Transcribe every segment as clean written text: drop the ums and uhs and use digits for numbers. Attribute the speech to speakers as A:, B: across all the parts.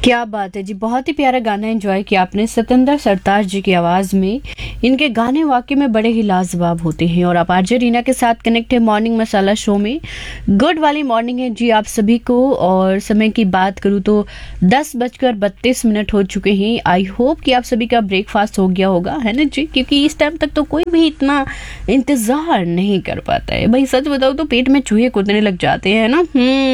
A: क्या बात है जी, बहुत ही प्यारा गाना एंजॉय किया आपने सतेंद्र सरताज जी की आवाज़ में। इनके गाने वाकई में बड़े ही लाजवाब होते हैं। और आप आरजे रीना के साथ कनेक्ट है मॉर्निंग मसाला शो में। गुड वाली मॉर्निंग है जी आप सभी को। और समय की बात करूँ तो 10:32 हो चुके हैं। आई होप कि आप सभी का ब्रेकफास्ट हो गया होगा, है ना जी, क्योंकि इस टाइम तक तो कोई भी इतना इंतज़ार नहीं कर पाता है। भाई सच बताओ तो पेट में चूहे कूदने लग जाते हैं ना।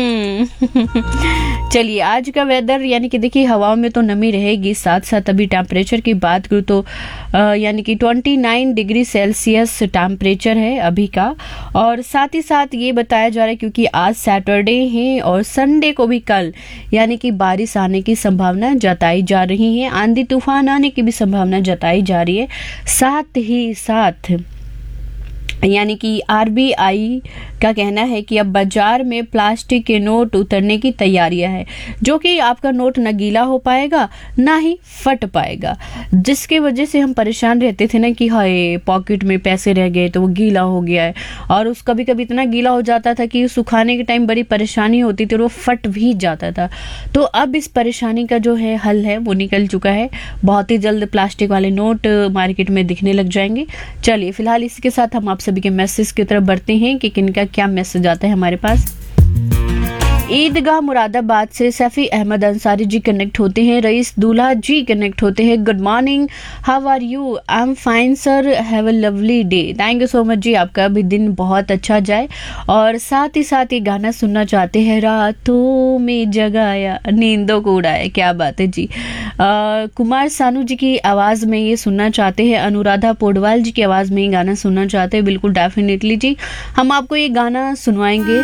A: चलिए, आज का वेदर यानी कि देखिए हवाओं में तो नमी रहेगी, साथ साथ अभी टेम्परेचर की बात करूँ तो यानी कि 29 डिग्री सेल्सियस टेम्परेचर है अभी का। और साथ ही साथ ये बताया जा रहा है क्योंकि आज सैटरडे है और संडे को भी कल यानी कि बारिश आने की संभावना जताई जा रही है, आंधी तूफान आने की भी संभावना जताई जा रही है। साथ ही साथ यानी कि आरबीआई का कहना है कि अब बाजार में प्लास्टिक के नोट उतरने की तैयारियां है, जो कि आपका नोट न गीला हो पाएगा ना ही फट पाएगा, जिसके वजह से हम परेशान रहते थे ना कि हाय पॉकेट में पैसे रह गए तो वो गीला हो गया है। और उस कभी कभी इतना गीला हो जाता था कि सुखाने के टाइम बड़ी परेशानी होती थी और वो फट भी जाता था। तो अब इस परेशानी का जो है हल है वो निकल चुका है। बहुत ही जल्द प्लास्टिक वाले नोट मार्केट में दिखने लग जाएंगे। चलिए फिलहाल इसके साथ हम आप सभी के मैसेज की तरफ बढ़ते हैं कि किनका क्या मैसेज आता है हमारे पास। ईदगाह मुरादाबाद से सैफी अहमद अंसारी जी कनेक्ट होते हैं। रईस दूल्हा जी कनेक्ट होते हैं। Good morning, how are you? I am fine sir, have a lovely day. Thank you so much जी, आपका भी दिन बहुत अच्छा जाए। और साथ ही साथ ये गाना सुनना चाहते हैं, रातों में जगाया नींदों को उड़ाया। क्या बात है जी। कुमार सानू जी की आवाज़ में ये सुनना चाहते हैं। अनुराधा पोडवाल जी की आवाज़ में ये गाना सुनना चाहते हैं। बिल्कुल डेफिनेटली जी, हम आपको ये गाना सुनवाएंगे।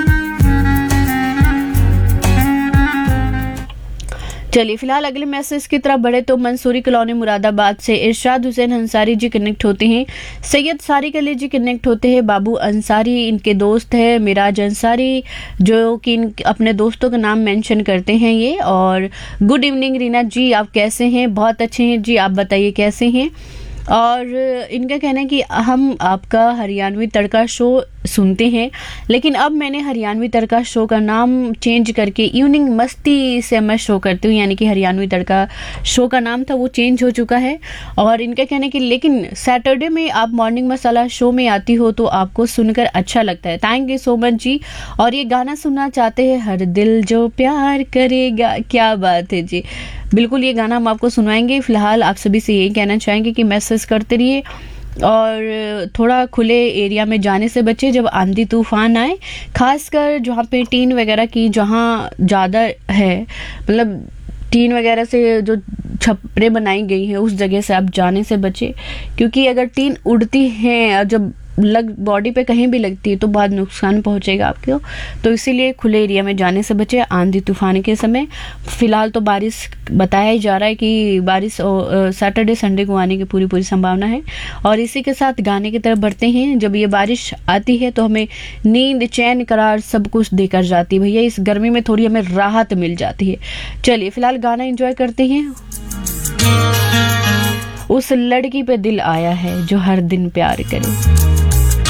A: चलिए फिलहाल अगले मैसेज की तरफ बढ़े तो मंसूरी कॉलोनी मुरादाबाद से इरशाद हुसैन अंसारी जी कनेक्ट होते हैं। सैयद सारिक अली जी कनेक्ट होते हैं। बाबू अंसारी इनके दोस्त है। मिराज अंसारी जो कि अपने दोस्तों का नाम मेंशन करते हैं ये। और गुड इवनिंग रीना जी, आप कैसे हैं? बहुत अच्छे हैं जी, आप बताइए कैसे हैं? और इनका कहना है कि हम आपका हरियाणवी तड़का शो सुनते हैं, लेकिन अब मैंने हरियाणवी तड़का शो का नाम चेंज करके इवनिंग मस्ती से मैं शो करती हूँ, यानी कि हरियाणवी तड़का शो का नाम था वो चेंज हो चुका है। और इनका कहना है कि लेकिन सैटरडे में आप मॉर्निंग मसाला शो में आती हो तो आपको सुनकर अच्छा लगता है। थैंक यू सो मच जी। और ये गाना सुनना चाहते हैं, हर दिल जो प्यार करेगा। क्या बात है जी, बिल्कुल ये गाना हम आपको सुनाएंगे। फिलहाल आप सभी से यही कहना चाहेंगे कि मैसेज करते रहिए और थोड़ा खुले एरिया में जाने से बचे जब आंधी तूफान आए, खासकर जहाँ पे टीन वगैरह की जहाँ ज़्यादा है, मतलब टीन वगैरह से जो छपरें बनाई गई हैं उस जगह से आप जाने से बचे, क्योंकि अगर टीन उड़ती है और जब बॉडी पे कहीं भी लगती है तो बहुत नुकसान पहुंचेगा आपको। तो इसीलिए खुले एरिया में जाने से बचे आंधी तूफान के समय। फिलहाल तो बारिश बताया ही जा रहा है कि बारिश सैटरडे संडे को आने की पूरी संभावना है। और इसी के साथ गाने की तरफ बढ़ते हैं। जब ये बारिश आती है तो हमें नींद चैन करार सब कुछ देकर जाती है भैया। इस गर्मी में थोड़ी हमें राहत मिल जाती है। चलिए फिलहाल गाना एंजॉय करते हैं। उस लड़की पे दिल आया है जो हर दिन प्यार करे।